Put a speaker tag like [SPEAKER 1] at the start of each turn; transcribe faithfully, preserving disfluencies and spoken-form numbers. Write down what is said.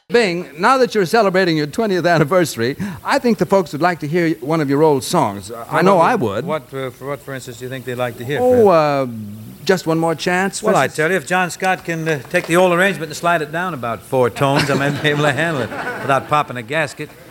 [SPEAKER 1] Bing, now that you're celebrating your twentieth anniversary, I think the folks would like to hear one of your old songs. Uh, I know I would.
[SPEAKER 2] What, uh, for what, for instance, do you think they'd like to hear?
[SPEAKER 1] Oh, uh, just one more chance.
[SPEAKER 2] Well, I tell you, if John Scott can uh, take the old arrangement and slide it down about four tones, I may be able to handle it without popping a gasket.